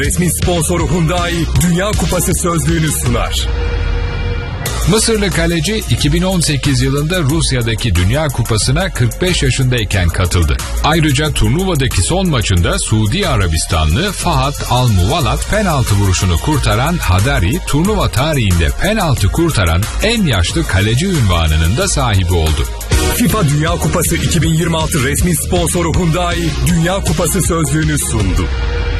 resmi sponsoru Hyundai Dünya Kupası sözlüğünü sunar. Mısırlı kaleci 2018 yılında Rusya'daki Dünya Kupası'na 45 yaşındayken katıldı. Ayrıca turnuvadaki son maçında Suudi Arabistanlı Fahad Al-Muvalat penaltı vuruşunu kurtaran Hadari, turnuva tarihinde penaltı kurtaran en yaşlı kaleci unvanının da sahibi oldu. FIFA Dünya Kupası 2026 resmi sponsoru Hyundai Dünya Kupası sözlüğünü sundu.